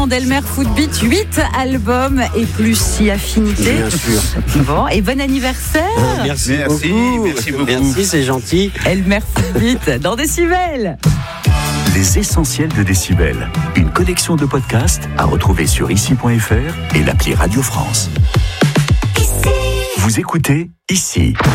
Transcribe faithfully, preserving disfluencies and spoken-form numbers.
ans d'Elmer Footbeat, huit albums et plus si affinité. Bien sûr. Bon, et bon anniversaire. Euh, merci, Merci, beaucoup. merci beaucoup. Merci, c'est gentil. Elmer Footbeat dans Décibel. Les essentiels de Décibel. Une collection de podcasts à retrouver sur ici point f r et l'appli Radio France. Vous écoutez Ici.